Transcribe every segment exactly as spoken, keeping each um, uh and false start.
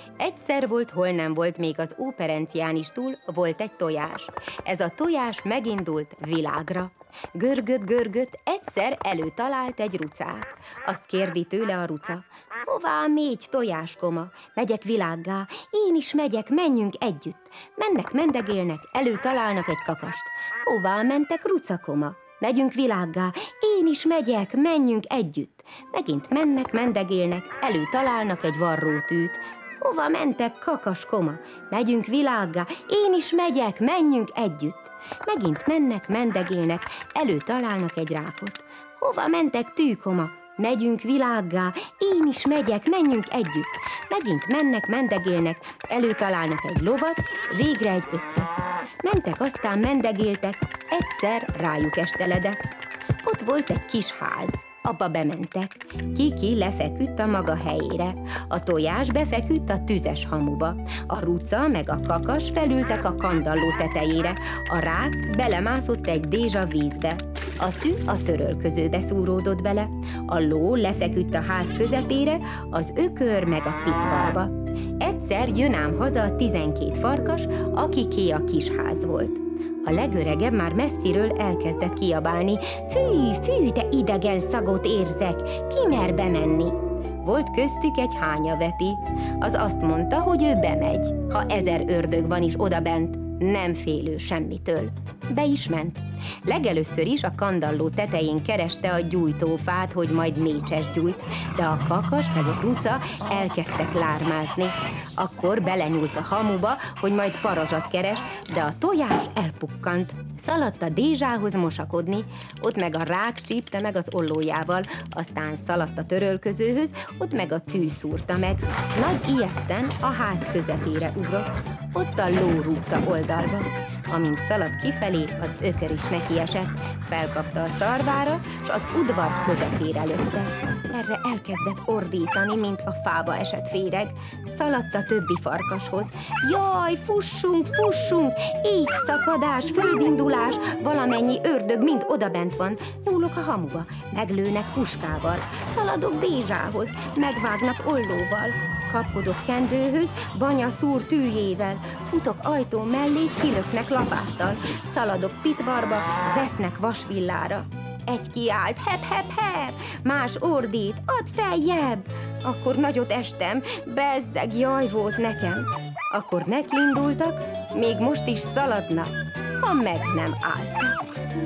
Egyszer volt, hol nem volt, még az óperencián is túl, volt egy tojás. Ez a tojás megindult világra. Görgött, görgött, egyszer előtalált egy rucát. Azt kérdi tőle a ruca: hová mégy, tojáskoma? Megyek világgá, én is megyek, menjünk együtt. Mennek, mendegélnek, előtalálnak egy kakast. Hová mentek, rucakoma? Megyünk világgá, én is megyek, menjünk együtt. Megint mennek, mendegélnek, előtalálnak egy varrótűt. Hova mentek, kakaskoma? Megyünk világgá, én is megyek, menjünk együtt. Megint mennek, mendegélnek, előtalálnak egy rákot. Hova mentek, tűkoma? Megyünk világgá, én is megyek, menjünk együtt. Megint mennek, mendegélnek, előtalálnak egy lovat, végre egy öttöt. Mentek, aztán mendegéltek, egyszer rájuk esteledett. Ott volt egy kis ház, abba bementek. Kiki lefeküdt a maga helyére, a tojás befeküdt a tüzes hamuba, a ruca meg a kakas felültek a kandalló tetejére, a rák belemászott egy dézsa vízbe, a tű a törölközőbe szúródott bele, a ló lefeküdt a ház közepére, az ökör meg a pitvarba. Egyszer jön ám haza a tizenkét farkas, akiké a kis ház volt. A legöregebb már messziről elkezdett kiabálni: fű, fű, de idegen szagot érzek, ki mer bemenni? Volt köztük egy hányaveti, az azt mondta, hogy ő bemegy, ha ezer ördög van is odabent, nem félő semmitől. Be is ment. Legelőször is a kandalló tetején kereste a gyújtófát, hogy majd mécses gyújt, de a kakas meg a ruca elkezdtek lármázni. Akkor belenyúlt a hamuba, hogy majd parazsat keres, de a tojás elpukkant. Szaladt a dézsához mosakodni, ott meg a rák csípte meg az ollójával, aztán szaladt a törölközőhöz, ott meg a tű szúrta meg. Nagy ijedten a ház közepére ugrott, ott a ló rúgta oldalba. Amint szaladt kifelé, az ökör is nekiesett, felkapta a szarvára, s az udvar közepére lökte. Erre elkezdett ordítani, mint a fába esett féreg. Szaladt a többi farkashoz. Jaj, fussunk, fussunk! Égszakadás, földindulás, valamennyi ördög mind odabent van. Nyúlok a hamuba, meglőnek puskával. Szaladok dézsához, megvágnak ollóval. Kapkodok kendőhöz, banya szúr tűjével. Futok ajtó mellé, kilöknek lapáttal. Szaladok pitvarba, vesznek vasvillára. Egy kiált, hep, hep, hep, más ordít, add feljebb. Akkor nagyot estem, bezzeg, jaj volt nekem. Akkor nekiindultak, még most is szaladnak, ha meg nem álltak.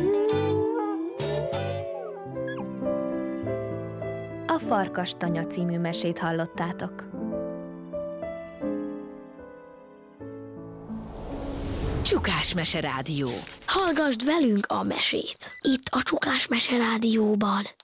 A Farkas Tanya című mesét hallottátok. Csukás Mese Rádió. Hallgasd velünk a mesét, itt a Csukás Mese Rádióban.